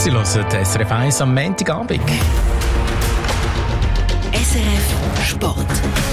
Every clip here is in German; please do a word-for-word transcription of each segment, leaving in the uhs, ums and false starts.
Sie hören S R F eins am Montagabend. S R F Sport.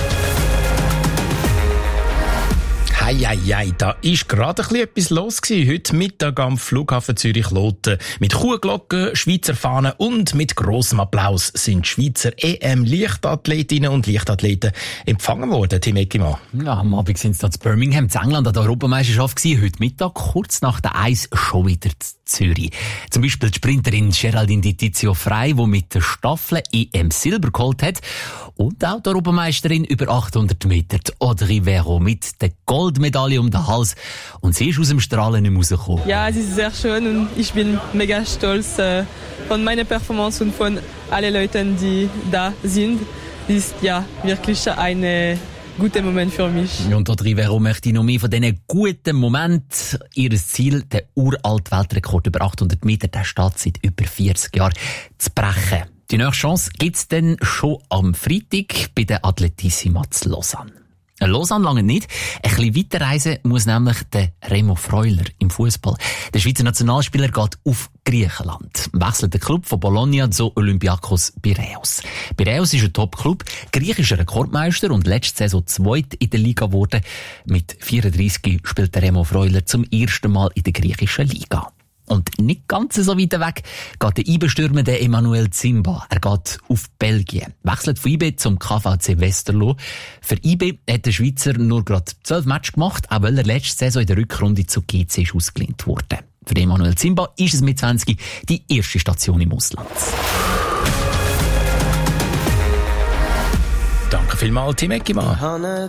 Hei, hei, hei, da ist gerade ein bisschen etwas los gewesen. Heute Mittag am Flughafen Zürich-Loten. Mit Kuhglocken, Schweizer Fahnen und mit grossem Applaus sind Schweizer E M-Leichtathletinnen und Leichtathleten empfangen worden, Tim Eckimann. Ja, am Abend sind sie da in Birmingham, in England, an der Europameisterschaft gewesen. Heute Mittag, kurz nach der Eins, schon wieder in Zürich. Zum Beispiel die Sprinterin Geraldine Di Tizio Frey, die mit der Staffel E M Silber geholt hat. Und auch die Europameisterin über achthundert Meter, Audrey Vero, mit der Goldmedaille um den Hals. Und sie ist aus dem Strahlen nicht rausgekommen. Ja, es ist sehr schön und ich bin mega stolz äh, von meiner Performance und von allen Leuten, die da sind. Es ist ja wirklich ein guter Moment für mich. Und Audrey Vero möchte noch mehr von diesen guten Momenten. Ihr Ziel, der uralte Weltrekord über achthundert Meter, der steht seit über vierzig Jahren, zu brechen. Die nächste Chance gibt's dann schon am Freitag bei der Atletissima zu Lausanne. Lausanne lange nicht. Ein bisschen weiterreisen muss nämlich der Remo Freuler im Fußball. Der Schweizer Nationalspieler geht auf Griechenland. Wechselt den Club von Bologna zu Olympiakos Piräus. Piräus ist ein Top-Club, griechischer Rekordmeister und letzte Saison zweit in der Liga geworden. Mit vierunddreissig spielt der Remo Freuler zum ersten Mal in der griechischen Liga. Und nicht ganz so weit weg geht der I B-Stürmer, der Emanuel Zimba. Er geht auf Belgien. Wechselt von I B zum K V C Westerlo. Für I B hat der Schweizer nur gerade zwölf Matches gemacht, auch weil er letzte Saison in der Rückrunde zu G C ist ausgelehnt wurde. Für Emanuel Zimba ist es mit zwanzig die erste Station im Ausland. Danke vielmals, Tim Eckimann.